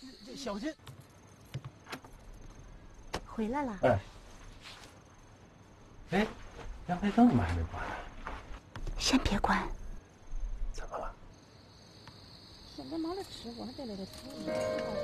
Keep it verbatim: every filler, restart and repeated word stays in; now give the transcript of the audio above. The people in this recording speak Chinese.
这小心。 回来了。 哎，哎，阳台灯怎么还没关呢？ 先别关。 怎么了？ 现在忙着吃，我还在那里吃。